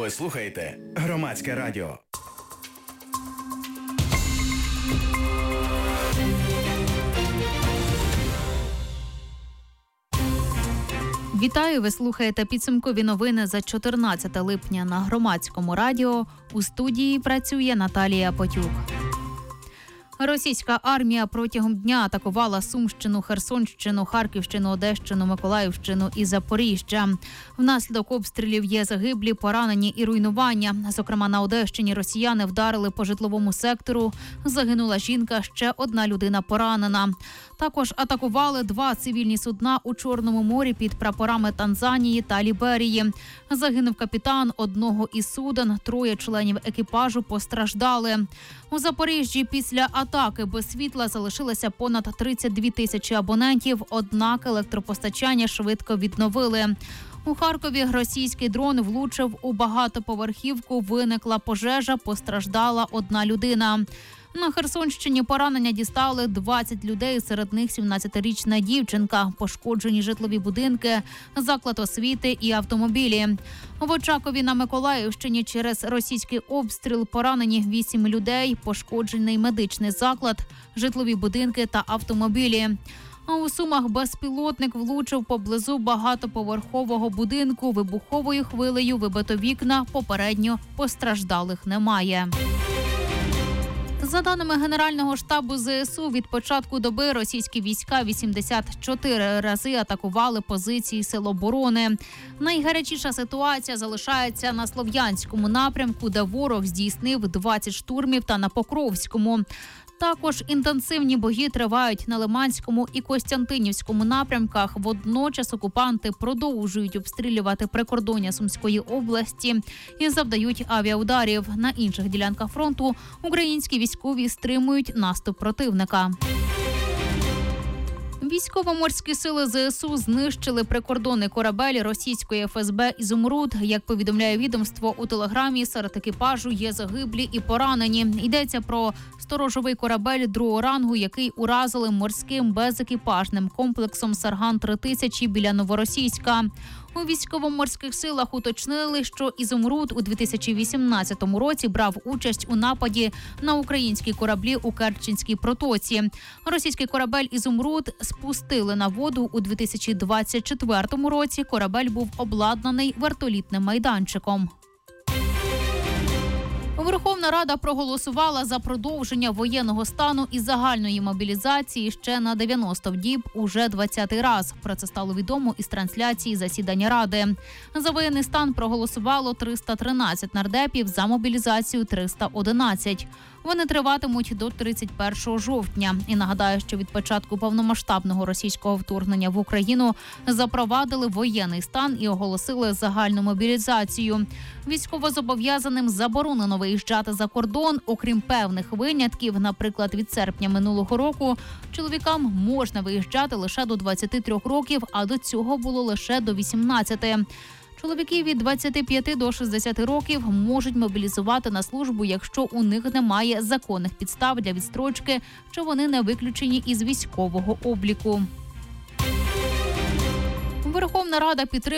Ви слухаєте Громадське радіо. Вітаю, ви слухаєте підсумкові новини за 14 липня на Громадському радіо. У студії працює Наталія Потюк. Російська армія протягом дня атакувала Сумщину, Херсонщину, Харківщину, Одещину, Миколаївщину і Запоріжжя. Внаслідок обстрілів є загиблі, поранені і руйнування. Зокрема, на Одещині росіяни вдарили по житловому сектору. Загинула жінка, ще одна людина поранена. Також атакували 2 цивільні судна у Чорному морі під прапорами Танзанії та Ліберії. Загинув капітан одного із суден, 3 членів екіпажу постраждали. У Запоріжжі після атаки без світла залишилося понад 32 тисячі абонентів, однак електропостачання швидко відновили. У Харкові російський дрон влучив у багатоповерхівку, виникла пожежа, постраждала одна людина. На Херсонщині поранення дістали 20 людей, серед них 17-річна дівчинка, пошкоджені житлові будинки, заклад освіти і автомобілі. В Очакові на Миколаївщині через російський обстріл поранені 8 людей, пошкоджений медичний заклад, житлові будинки та автомобілі. А у Сумах безпілотник влучив поблизу багатоповерхового будинку. Вибуховою хвилею вибито вікна, попередньо постраждалих немає. За даними Генерального штабу ЗСУ, від початку доби російські війська 84 рази атакували позиції Сил оборони. Найгарячіша ситуація залишається на Слов'янському напрямку, де ворог здійснив 20 штурмів, та на Покровському. Також інтенсивні бої тривають на Лиманському і Костянтинівському напрямках. Водночас окупанти продовжують обстрілювати прикордоння Сумської області і завдають авіаударів. На інших ділянках фронту українські військові стримують наступ противника. Військово-морські сили ЗСУ знищили прикордонний корабель російської ФСБ «Ізумруд». Як повідомляє відомство у Телеграмі, серед екіпажу є загиблі і поранені. Йдеться про сторожовий корабель другого рангу, який уразили морським безекіпажним комплексом «Сарган-3000» біля Новоросійська. У військово-морських силах уточнили, що «Ізумруд» у 2018 році брав участь у нападі на українські кораблі у Керченській протоці. Російський корабель «Ізумруд» спустили на воду у 2024 році. Корабель був обладнаний вертолітним майданчиком. Верховна Рада проголосувала за продовження воєнного стану і загальної мобілізації ще на 90 діб уже 20-й раз. Про це стало відомо із трансляції засідання Ради. За воєнний стан проголосувало 313 нардепів, за мобілізацію – 311. Вони триватимуть до 31 жовтня. І нагадаю, що від початку повномасштабного російського вторгнення в Україну запровадили воєнний стан і оголосили загальну мобілізацію. Військовозобов'язаним заборонено виїжджати за кордон, окрім певних винятків. Наприклад, від серпня минулого року чоловікам можна виїжджати лише до 23 років, а до цього було лише до 18. Чоловіки від 25 до 60 років можуть мобілізувати на службу, якщо у них немає законних підстав для відстрочки, чи вони не виключені із військового обліку. Верховна Рада підтримує